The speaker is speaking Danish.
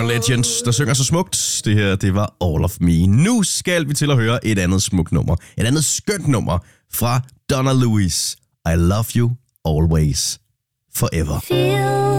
Legends, der synger så smukt. Det her, det var All of Me. Nu skal vi til at høre et andet smukt nummer. Et andet skønt nummer fra Donna Lewis. I love you always, forever.